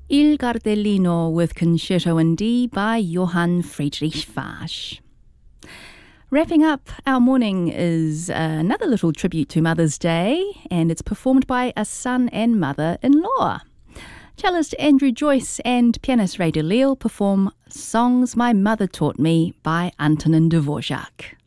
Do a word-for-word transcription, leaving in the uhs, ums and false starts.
Il Gardellino with Concerto in D by Johann Friedrich Fasch. Wrapping up our morning is another little tribute to Mother's Day, and it's performed by a son and mother-in-law. Cellist Andrew Joyce and pianist Ray DeLille perform Songs My Mother Taught Me by Antonin Dvorak.